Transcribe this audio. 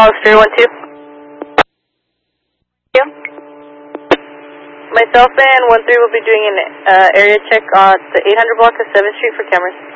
Hollis 312. Yeah. Myself and 13 will be doing an area check on the 800 block of 7th Street for cameras.